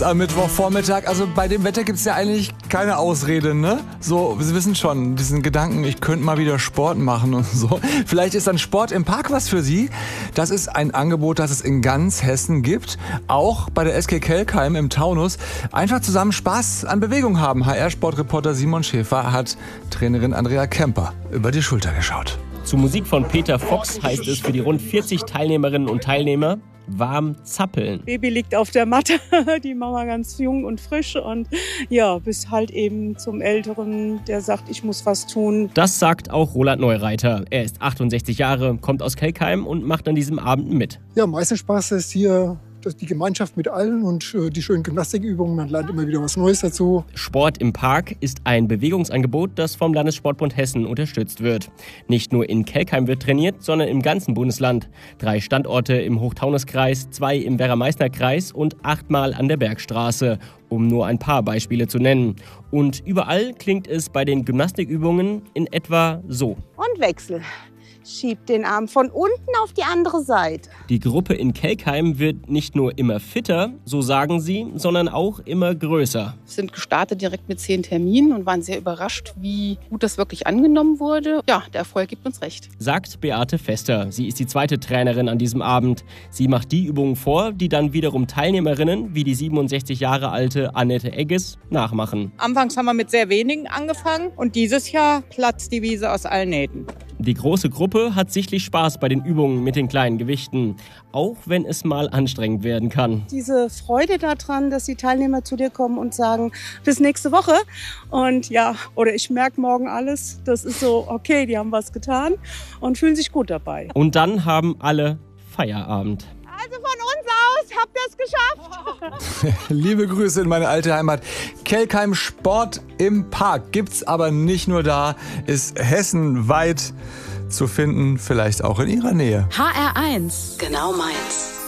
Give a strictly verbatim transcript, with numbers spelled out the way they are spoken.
Am Mittwochvormittag, also bei dem Wetter gibt es ja eigentlich keine Ausrede, ne? So, Sie wissen schon, diesen Gedanken, ich könnte mal wieder Sport machen und so. Vielleicht ist dann Sport im Park was für Sie. Das ist ein Angebot, das es in ganz Hessen gibt. Auch bei der S G Kelkheim im Taunus. Einfach zusammen Spaß an Bewegung haben. H R-Sportreporter Simon Schäfer hat Trainerin Andrea Kemper über die Schulter geschaut. Zu Musik von Peter Fox heißt es für die rund vierzig Teilnehmerinnen und Teilnehmer: warm zappeln. Baby liegt auf der Matte, die Mama ganz jung und frisch und ja, bis halt eben zum Älteren, der sagt, ich muss was tun. Das sagt auch Roland Neureiter. Er ist achtundsechzig Jahre, kommt aus Kelkheim und macht an diesem Abend mit. Ja, am meisten Spaß ist hier die Gemeinschaft mit allen und die schönen Gymnastikübungen. Man lernt immer wieder was Neues dazu. Sport im Park ist ein Bewegungsangebot, das vom Landessportbund Hessen unterstützt wird. Nicht nur in Kelkheim wird trainiert, sondern im ganzen Bundesland. Drei Standorte im Hochtaunuskreis, zwei im Werra-Meißner-Kreis und achtmal an der Bergstraße, um nur ein paar Beispiele zu nennen. Und überall klingt es bei den Gymnastikübungen in etwa so. Und Wechsel. Schiebt den Arm von unten auf die andere Seite. Die Gruppe in Kelkheim wird nicht nur immer fitter, so sagen sie, sondern auch immer größer. Wir sind gestartet direkt mit zehn Terminen und waren sehr überrascht, wie gut das wirklich angenommen wurde. Ja, der Erfolg gibt uns recht. Sagt Beate Fester. Sie ist die zweite Trainerin an diesem Abend. Sie macht die Übungen vor, die dann wiederum Teilnehmerinnen wie die siebenundsechzig Jahre alte Annette Egges nachmachen. Anfangs haben wir mit sehr wenigen angefangen und dieses Jahr platzt die Wiese aus allen Nähten. Die große Gruppe hat sichtlich Spaß bei den Übungen mit den kleinen Gewichten, auch wenn es mal anstrengend werden kann. Diese Freude daran, dass die Teilnehmer zu dir kommen und sagen, bis nächste Woche. Und ja, oder ich merke morgen alles. Das ist so, okay, die haben was getan und fühlen sich gut dabei. Und dann haben alle Feierabend. Also von uns aus habt ihr es geschafft. Liebe Grüße in meine alte Heimat. Kelkheim Sport im Park gibt's aber nicht nur da, ist hessenweit zu finden, vielleicht auch in Ihrer Nähe. H R eins. Genau meins.